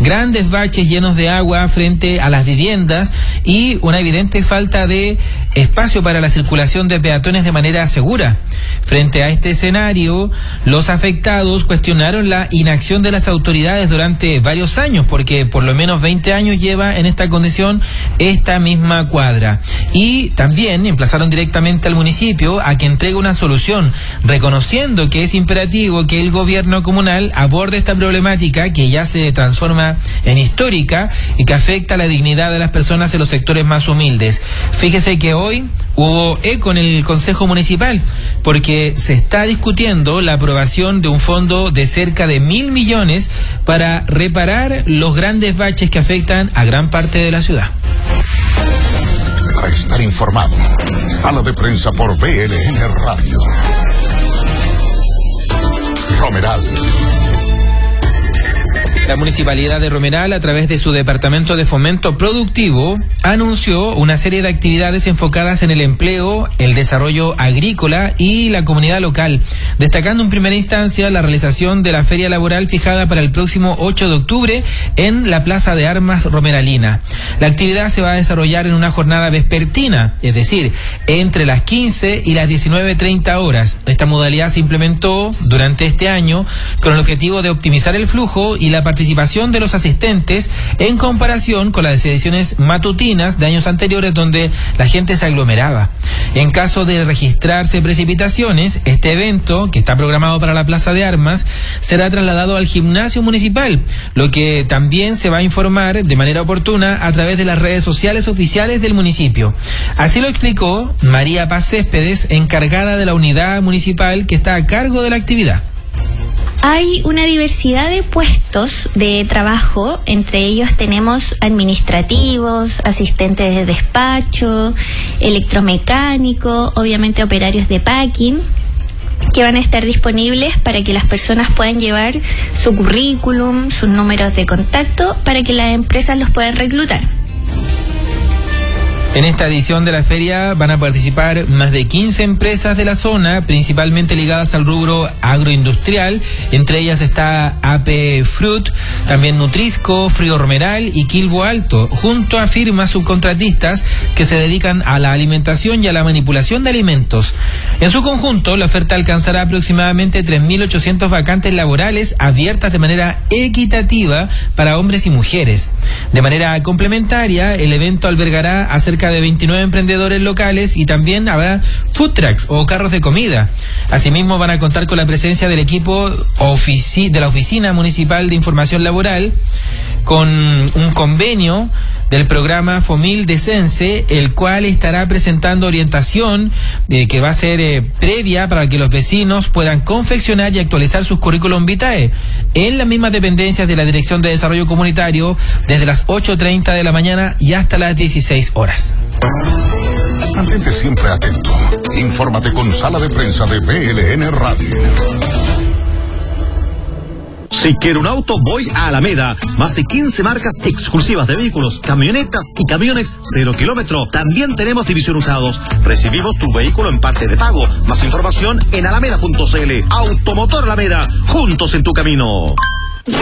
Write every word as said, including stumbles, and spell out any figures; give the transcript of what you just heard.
grandes baches llenos de agua frente a las viviendas y una evidente falta de espacio para la circulación de peatones de manera segura. Frente a este escenario, los afectados cuestionaron la inacción de las autoridades durante varios años, porque por lo menos veinte años lleva en esta condición esta misma cuadra. Y también emplazaron directamente al municipio a que entregue una solución, reconociendo que es imperativo que el gobierno comunal aborde esta problemática que ya se transforma en histórica y que afecta la dignidad de las personas en los sectores más humildes. Fíjese que hoy hubo eco en el Consejo Municipal porque se está discutiendo la aprobación de un fondo de cerca de mil millones para reparar los grandes baches que afectan a gran parte de la ciudad. Para estar informado, Sala de Prensa por B L N Radio. Romeral. La Municipalidad de Romeral, a través de su Departamento de Fomento Productivo, anunció una serie de actividades enfocadas en el empleo, el desarrollo agrícola y la comunidad local, destacando en primera instancia la realización de la feria laboral fijada para el próximo ocho de octubre en la Plaza de Armas Romeralina. La actividad se va a desarrollar en una jornada vespertina, es decir, entre las quince y las diecinueve treinta horas. Esta modalidad se implementó durante este año con el objetivo de optimizar el flujo y la participación de los asistentes en comparación con las ediciones matutinas de años anteriores donde la gente se aglomeraba. En caso de registrarse precipitaciones, este evento, que está programado para la Plaza de Armas, será trasladado al gimnasio municipal, lo que también se va a informar de manera oportuna a través de las redes sociales oficiales del municipio. Así lo explicó María Paz Céspedes, encargada de la unidad municipal que está a cargo de la actividad. Hay una diversidad de puestos de trabajo, entre ellos tenemos administrativos, asistentes de despacho, electromecánico, obviamente operarios de packing, que van a estar disponibles para que las personas puedan llevar su currículum, sus números de contacto, para que las empresas los puedan reclutar. En esta edición de la feria van a participar más de quince empresas de la zona, principalmente ligadas al rubro agroindustrial. Entre ellas está A P Fruit, también Nutrisco, Frío Romeral y Quilbo Alto, junto a firmas subcontratistas que se dedican a la alimentación y a la manipulación de alimentos. En su conjunto, la oferta alcanzará aproximadamente tres mil ochocientas vacantes laborales abiertas de manera equitativa para hombres y mujeres. De manera complementaria, el evento albergará a cerca de veintinueve emprendedores locales y también habrá food trucks o carros de comida. Asimismo, van a contar con la presencia del equipo ofici- de la Oficina Municipal de Información Laboral, con un convenio del programa Fomil de Sense, el cual estará presentando orientación eh, que va a ser eh, previa para que los vecinos puedan confeccionar y actualizar sus currículum vitae en las mismas dependencias de la Dirección de Desarrollo Comunitario desde las ocho treinta de la mañana y hasta las dieciséis horas. Mantente siempre atento. Infórmate con Sala de Prensa de B L N Radio. Si quiero un auto, voy a Alameda. Más de quince marcas exclusivas de vehículos, camionetas y camiones cero kilómetro. También tenemos división usados. Recibimos tu vehículo en parte de pago. Más información en alameda punto c l. Automotor Alameda. Juntos en tu camino.